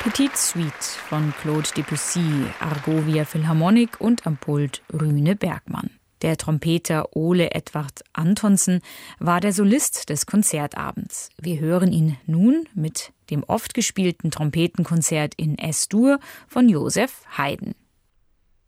Petite Suite von Claude Debussy, Argovia Philharmonic und am Pult Rüne Bergmann. Der Trompeter Ole Edvard Antonsen war der Solist des Konzertabends. Wir hören ihn nun mit dem oft gespielten Trompetenkonzert in S-Dur von Joseph Haydn.